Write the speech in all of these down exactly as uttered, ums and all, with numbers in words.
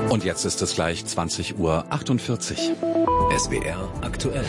Und jetzt ist es gleich zwanzig Uhr achtundvierzig. S W R aktuell.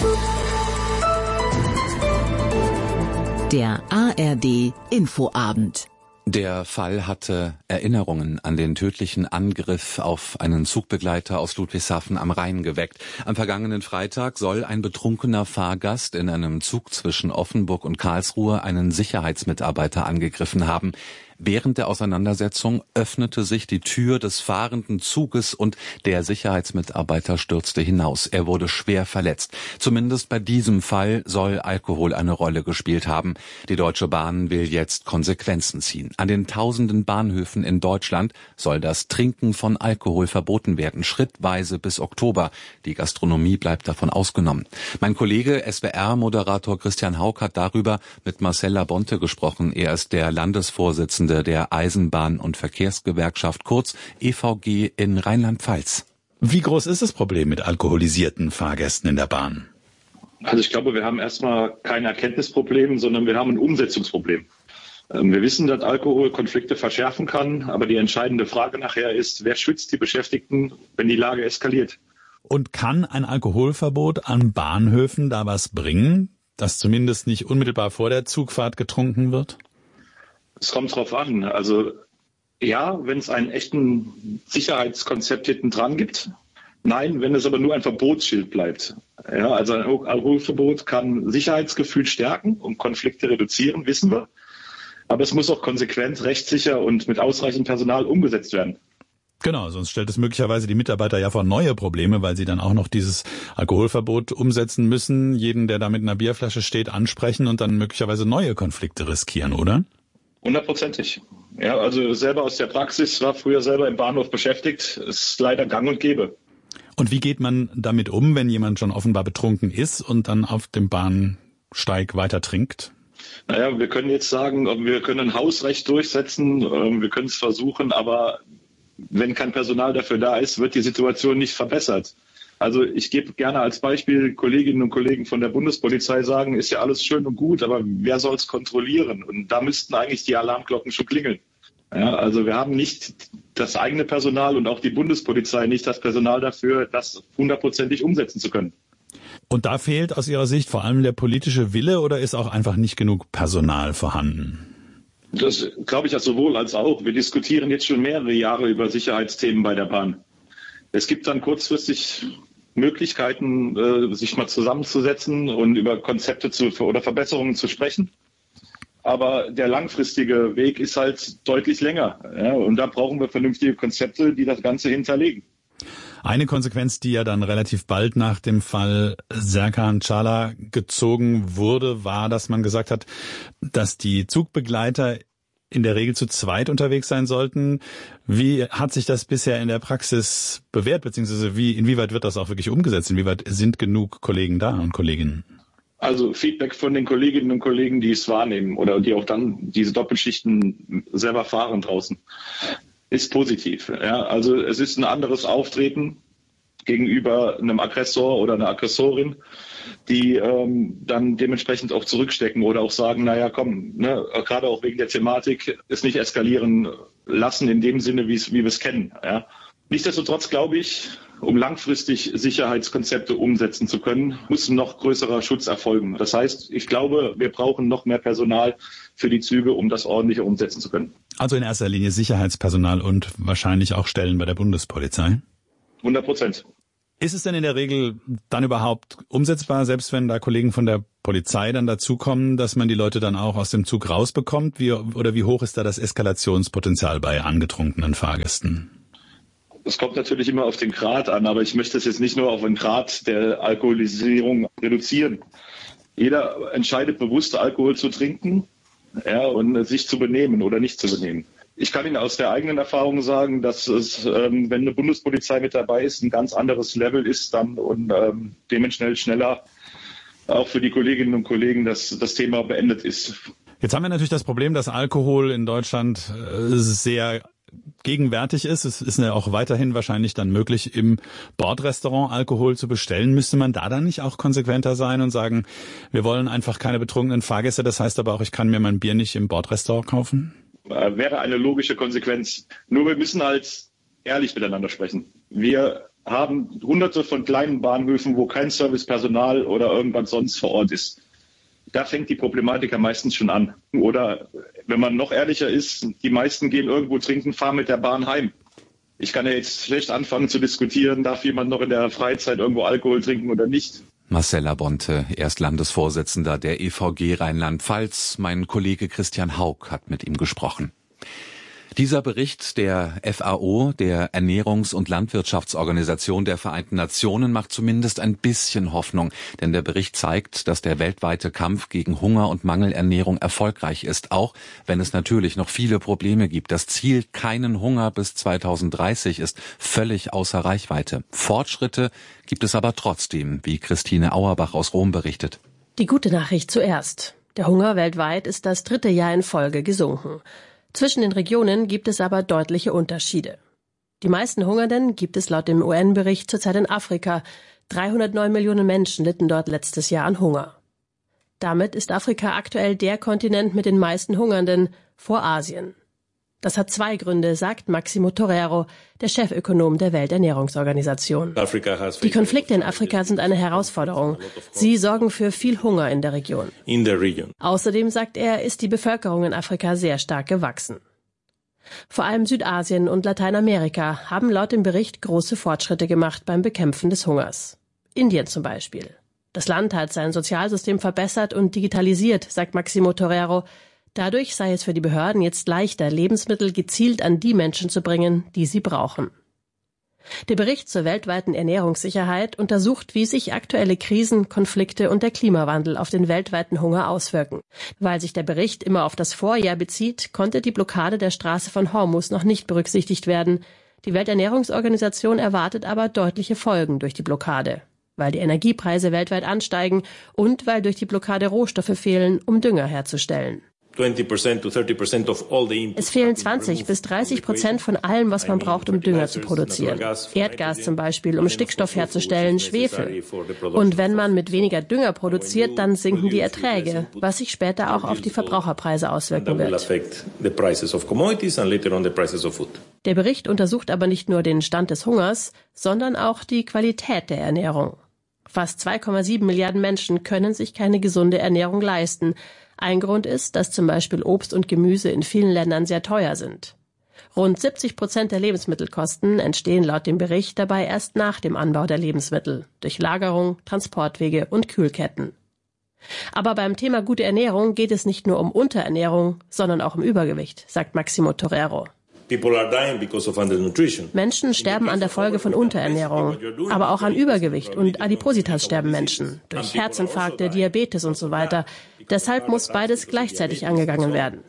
Der A R D Infoabend. Der Fall hatte Erinnerungen an den tödlichen Angriff auf einen Zugbegleiter aus Ludwigshafen am Rhein geweckt. Am vergangenen Freitag soll ein betrunkener Fahrgast in einem Zug zwischen Offenburg und Karlsruhe einen Sicherheitsmitarbeiter angegriffen haben. Während der Auseinandersetzung öffnete sich die Tür des fahrenden Zuges und der Sicherheitsmitarbeiter stürzte hinaus. Er wurde schwer verletzt. Zumindest bei diesem Fall soll Alkohol eine Rolle gespielt haben. Die Deutsche Bahn will jetzt Konsequenzen ziehen. An den tausenden Bahnhöfen in Deutschland soll das Trinken von Alkohol verboten werden, schrittweise bis Oktober. Die Gastronomie bleibt davon ausgenommen. Mein Kollege S W R-Moderator Christian Hauck hat darüber mit Marcel Labonte gesprochen. Er ist der Landesvorsitzende der Eisenbahn- und Verkehrsgewerkschaft, kurz E V G in Rheinland-Pfalz. Wie groß ist das Problem mit alkoholisierten Fahrgästen in der Bahn? Also ich glaube, wir haben erstmal kein Erkenntnisproblem, sondern wir haben ein Umsetzungsproblem. Wir wissen, dass Alkohol Konflikte verschärfen kann, aber die entscheidende Frage nachher ist, wer schützt die Beschäftigten, wenn die Lage eskaliert? Und kann ein Alkoholverbot an Bahnhöfen da was bringen, dass zumindest nicht unmittelbar vor der Zugfahrt getrunken wird? Es kommt drauf an. Also ja, wenn es einen echten Sicherheitskonzept hinten dran gibt. Nein, wenn es aber nur ein Verbotsschild bleibt. Ja, also ein Alkoholverbot kann Sicherheitsgefühl stärken und Konflikte reduzieren, wissen wir. Aber es muss auch konsequent, rechtssicher und mit ausreichend Personal umgesetzt werden. Genau, sonst stellt es möglicherweise die Mitarbeiter ja vor neue Probleme, weil sie dann auch noch dieses Alkoholverbot umsetzen müssen, jeden, der da mit einer Bierflasche steht, ansprechen und dann möglicherweise neue Konflikte riskieren, oder? Hundertprozentig. Ja, also selber aus der Praxis, war früher selber im Bahnhof beschäftigt, ist leider gang und gäbe. Und wie geht man damit um, wenn jemand schon offenbar betrunken ist und dann auf dem Bahnsteig weiter trinkt? Naja, wir können jetzt sagen, wir können ein Hausrecht durchsetzen, wir können es versuchen, aber wenn kein Personal dafür da ist, wird die Situation nicht verbessert. Also ich gebe gerne als Beispiel, Kolleginnen und Kollegen von der Bundespolizei sagen, ist ja alles schön und gut, aber wer soll es kontrollieren? Und da müssten eigentlich die Alarmglocken schon klingeln. Ja, also wir haben nicht das eigene Personal und auch die Bundespolizei nicht das Personal dafür, das hundertprozentig umsetzen zu können. Und da fehlt aus Ihrer Sicht vor allem der politische Wille oder ist auch einfach nicht genug Personal vorhanden? Das glaube ich ja sowohl als auch. Wir diskutieren jetzt schon mehrere Jahre über Sicherheitsthemen bei der Bahn. Es gibt dann kurzfristig Möglichkeiten, äh, sich mal zusammenzusetzen und über Konzepte zu, oder Verbesserungen zu sprechen. Aber der langfristige Weg ist halt deutlich länger. Ja, und da brauchen wir vernünftige Konzepte, die das Ganze hinterlegen. Eine Konsequenz, die ja dann relativ bald nach dem Fall Serkan Çağlar gezogen wurde, war, dass man gesagt hat, dass die Zugbegleiter in der Regel zu zweit unterwegs sein sollten. Wie hat sich das bisher in der Praxis bewährt, beziehungsweise wie, inwieweit wird das auch wirklich umgesetzt? Inwieweit sind genug Kollegen da und Kolleginnen? Also Feedback von den Kolleginnen und Kollegen, die es wahrnehmen oder die auch dann diese Doppelschichten selber fahren draußen, ist positiv. Ja, also es ist ein anderes Auftreten gegenüber einem Aggressor oder einer Aggressorin, die ähm, dann dementsprechend auch zurückstecken oder auch sagen, naja, komm, ne, gerade auch wegen der Thematik, es nicht eskalieren lassen in dem Sinne, wie wir es kennen. Ja. Nichtsdestotrotz glaube ich, um langfristig Sicherheitskonzepte umsetzen zu können, muss noch größerer Schutz erfolgen. Das heißt, ich glaube, wir brauchen noch mehr Personal für die Züge, um das ordentlicher umsetzen zu können. Also in erster Linie Sicherheitspersonal und wahrscheinlich auch Stellen bei der Bundespolizei? hundert Prozent. Ist es denn in der Regel dann überhaupt umsetzbar, selbst wenn da Kollegen von der Polizei dann dazukommen, dass man die Leute dann auch aus dem Zug rausbekommt? Wie, oder wie hoch ist da das Eskalationspotenzial bei angetrunkenen Fahrgästen? Es kommt natürlich immer auf den Grad an, aber ich möchte es jetzt nicht nur auf den Grad der Alkoholisierung reduzieren. Jeder entscheidet bewusst, Alkohol zu trinken, ja, und sich zu benehmen oder nicht zu benehmen. Ich kann Ihnen aus der eigenen Erfahrung sagen, dass es, ähm, wenn eine Bundespolizei mit dabei ist, ein ganz anderes Level ist dann und ähm, dementsprechend schneller auch für die Kolleginnen und Kollegen, dass das Thema beendet ist. Jetzt haben wir natürlich das Problem, dass Alkohol in Deutschland äh, sehr gegenwärtig ist. Es ist ja auch weiterhin wahrscheinlich dann möglich, im Bordrestaurant Alkohol zu bestellen. Müsste man da dann nicht auch konsequenter sein und sagen, wir wollen einfach keine betrunkenen Fahrgäste, das heißt aber auch, ich kann mir mein Bier nicht im Bordrestaurant kaufen? Wäre eine logische Konsequenz. Nur wir müssen halt ehrlich miteinander sprechen. Wir haben hunderte von kleinen Bahnhöfen, wo kein Servicepersonal oder irgendwas sonst vor Ort ist. Da fängt die Problematik ja meistens schon an. Oder wenn man noch ehrlicher ist, die meisten gehen irgendwo trinken, fahren mit der Bahn heim. Ich kann ja jetzt schlecht anfangen zu diskutieren, darf jemand noch in der Freizeit irgendwo Alkohol trinken oder nicht. Marcel Bonte, Erstlandesvorsitzender der E V G Rheinland-Pfalz. Mein Kollege Christian Haug hat mit ihm gesprochen. Dieser Bericht der F A O, der Ernährungs- und Landwirtschaftsorganisation der Vereinten Nationen, macht zumindest ein bisschen Hoffnung. Denn der Bericht zeigt, dass der weltweite Kampf gegen Hunger und Mangelernährung erfolgreich ist, auch wenn es natürlich noch viele Probleme gibt. Das Ziel, keinen Hunger bis zweitausenddreißig, ist völlig außer Reichweite. Fortschritte gibt es aber trotzdem, wie Christine Auerbach aus Rom berichtet. Die gute Nachricht zuerst. Der Hunger weltweit ist das dritte Jahr in Folge gesunken. Zwischen den Regionen gibt es aber deutliche Unterschiede. Die meisten Hungernden gibt es laut dem U N-Bericht zurzeit in Afrika. dreihundertneun Millionen Menschen litten dort letztes Jahr an Hunger. Damit ist Afrika aktuell der Kontinent mit den meisten Hungernden vor Asien. Das hat zwei Gründe, sagt Maximo Torero, der Chefökonom der Welternährungsorganisation. Die Konflikte in Afrika sind eine Herausforderung. Sie sorgen für viel Hunger in der Region. Außerdem, sagt er, ist die Bevölkerung in Afrika sehr stark gewachsen. Vor allem Südasien und Lateinamerika haben laut dem Bericht große Fortschritte gemacht beim Bekämpfen des Hungers. Indien zum Beispiel. Das Land hat sein Sozialsystem verbessert und digitalisiert, sagt Maximo Torero. Dadurch sei es für die Behörden jetzt leichter, Lebensmittel gezielt an die Menschen zu bringen, die sie brauchen. Der Bericht zur weltweiten Ernährungssicherheit untersucht, wie sich aktuelle Krisen, Konflikte und der Klimawandel auf den weltweiten Hunger auswirken. Weil sich der Bericht immer auf das Vorjahr bezieht, konnte die Blockade der Straße von Hormuz noch nicht berücksichtigt werden. Die Welternährungsorganisation erwartet aber deutliche Folgen durch die Blockade, weil die Energiepreise weltweit ansteigen und weil durch die Blockade Rohstoffe fehlen, um Dünger herzustellen. Es fehlen zwanzig bis dreißig Prozent von allem, was man braucht, um Dünger zu produzieren. Erdgas zum Beispiel, um Stickstoff herzustellen, Schwefel. Und wenn man mit weniger Dünger produziert, dann sinken die Erträge, was sich später auch auf die Verbraucherpreise auswirken wird. Der Bericht untersucht aber nicht nur den Stand des Hungers, sondern auch die Qualität der Ernährung. Fast zwei Komma sieben Milliarden Menschen können sich keine gesunde Ernährung leisten. Ein Grund ist, dass zum Beispiel Obst und Gemüse in vielen Ländern sehr teuer sind. Rund siebzig Prozent der Lebensmittelkosten entstehen laut dem Bericht dabei erst nach dem Anbau der Lebensmittel, durch Lagerung, Transportwege und Kühlketten. Aber beim Thema gute Ernährung geht es nicht nur um Unterernährung, sondern auch um Übergewicht, sagt Maximo Torero. Menschen sterben an der Folge von Unterernährung, aber auch an Übergewicht und Adipositas sterben Menschen, durch Herzinfarkte, Diabetes und so weiter. Deshalb muss beides gleichzeitig angegangen werden.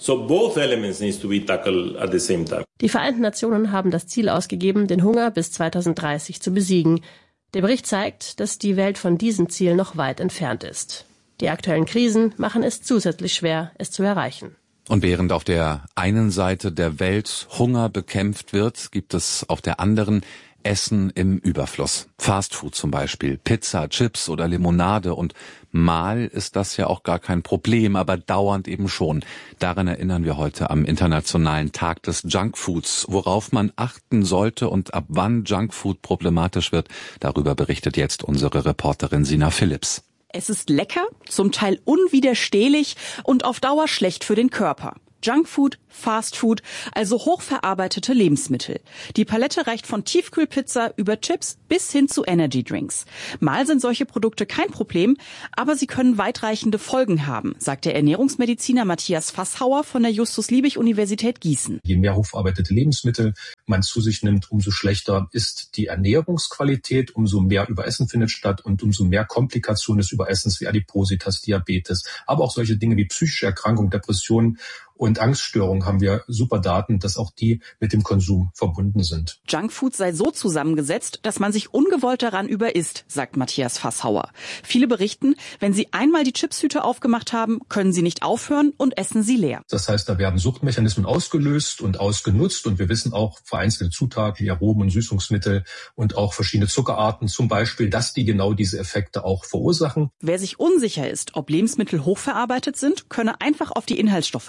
Die Vereinten Nationen haben das Ziel ausgegeben, den Hunger bis zweitausenddreißig zu besiegen. Der Bericht zeigt, dass die Welt von diesem Ziel noch weit entfernt ist. Die aktuellen Krisen machen es zusätzlich schwer, es zu erreichen. Und während auf der einen Seite der Welt Hunger bekämpft wird, gibt es auf der anderen Essen im Überfluss. Fastfood zum Beispiel, Pizza, Chips oder Limonade. Und mal ist das ja auch gar kein Problem, aber dauernd eben schon. Daran erinnern wir heute am Internationalen Tag des Junkfoods. Worauf man achten sollte und ab wann Junkfood problematisch wird, darüber berichtet jetzt unsere Reporterin Sina Phillips. Es ist lecker, zum Teil unwiderstehlich und auf Dauer schlecht für den Körper. Junkfood, Fastfood, also hochverarbeitete Lebensmittel. Die Palette reicht von Tiefkühlpizza über Chips bis hin zu Energydrinks. Mal sind solche Produkte kein Problem, aber sie können weitreichende Folgen haben, sagt der Ernährungsmediziner Matthias Fasshauer von der Justus-Liebig-Universität Gießen. Je mehr hochverarbeitete Lebensmittel man zu sich nimmt, umso schlechter ist die Ernährungsqualität, umso mehr Überessen findet statt und umso mehr Komplikationen des Überessens wie Adipositas, Diabetes, aber auch solche Dinge wie psychische Erkrankungen, Depressionen und Angststörungen haben wir super Daten, dass auch die mit dem Konsum verbunden sind. Junkfood sei so zusammengesetzt, dass man sich ungewollt daran überisst, sagt Matthias Fasshauer. Viele berichten, wenn sie einmal die Chipstüte aufgemacht haben, können sie nicht aufhören und essen sie leer. Das heißt, da werden Suchtmechanismen ausgelöst und ausgenutzt und wir wissen auch vereinzelte Zutaten wie Aromen und Süßungsmittel und auch verschiedene Zuckerarten zum Beispiel, dass die genau diese Effekte auch verursachen. Wer sich unsicher ist, ob Lebensmittel hochverarbeitet sind, könne einfach auf die Inhaltsstoffe schauen.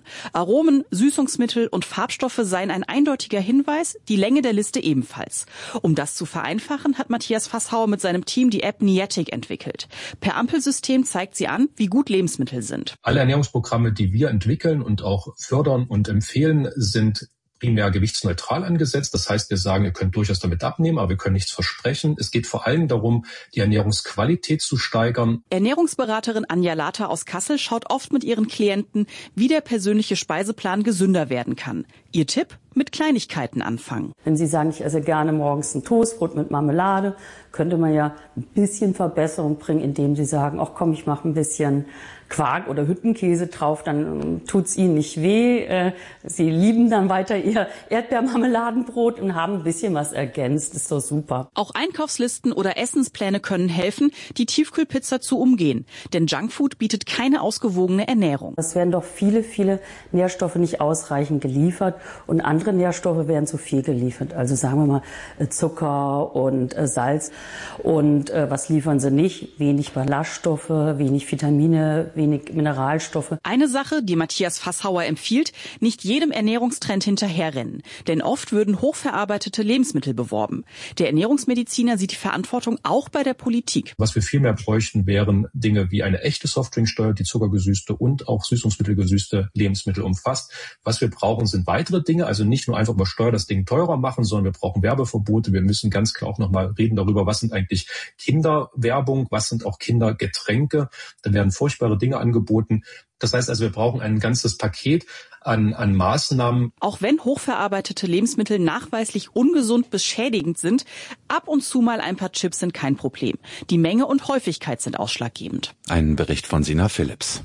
Aromen, Süßungsmittel und Farbstoffe seien ein eindeutiger Hinweis, die Länge der Liste ebenfalls. Um das zu vereinfachen, hat Matthias Fasshauer mit seinem Team die App Niatic entwickelt. Per Ampelsystem zeigt sie an, wie gut Lebensmittel sind. Alle Ernährungsprogramme, die wir entwickeln und auch fördern und empfehlen, sind primär gewichtsneutral angesetzt. Das heißt, wir sagen, ihr könnt durchaus damit abnehmen, aber wir können nichts versprechen. Es geht vor allem darum, die Ernährungsqualität zu steigern. Ernährungsberaterin Anja Later aus Kassel schaut oft mit ihren Klienten, wie der persönliche Speiseplan gesünder werden kann. Ihr Tipp? Mit Kleinigkeiten anfangen. Wenn Sie sagen, ich esse gerne morgens ein Toastbrot mit Marmelade, könnte man ja ein bisschen Verbesserung bringen, indem Sie sagen, ach komm, ich mache ein bisschen Quark oder Hüttenkäse drauf, dann tut's Ihnen nicht weh. Sie lieben dann weiter Ihr Erdbeermarmeladenbrot und haben ein bisschen was ergänzt. Ist doch super. Auch Einkaufslisten oder Essenspläne können helfen, die Tiefkühlpizza zu umgehen. Denn Junkfood bietet keine ausgewogene Ernährung. Es werden doch viele, viele Nährstoffe nicht ausreichend geliefert und andere Nährstoffe werden zu viel geliefert. Also sagen wir mal Zucker und Salz. Und was liefern sie nicht? Wenig Ballaststoffe, wenig Vitamine, wenig Mineralstoffe. Eine Sache, die Matthias Fasshauer empfiehlt, nicht jedem Ernährungstrend hinterherrennen. Denn oft würden hochverarbeitete Lebensmittel beworben. Der Ernährungsmediziner sieht die Verantwortung auch bei der Politik. Was wir viel mehr bräuchten, wären Dinge wie eine echte Softdrinksteuer, die zuckergesüßte und auch süßungsmittelgesüßte Lebensmittel umfasst. Was wir brauchen, sind weitere Dinge, also nicht nur einfach über Steuer das Ding teurer machen, sondern wir brauchen Werbeverbote. Wir müssen ganz klar auch nochmal reden darüber, was sind eigentlich Kinderwerbung, was sind auch Kindergetränke. Da werden furchtbare Dinge angeboten. Das heißt also, wir brauchen ein ganzes Paket an, an Maßnahmen. Auch wenn hochverarbeitete Lebensmittel nachweislich ungesund bis schädigend sind, ab und zu mal ein paar Chips sind kein Problem. Die Menge und Häufigkeit sind ausschlaggebend. Ein Bericht von Sina Phillips.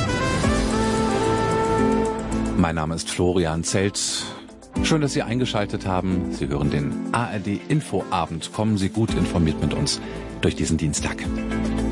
Mein Name ist Florian Zelt. Schön, dass Sie eingeschaltet haben. Sie hören den A R D Infoabend. Kommen Sie gut informiert mit uns durch diesen Dienstag.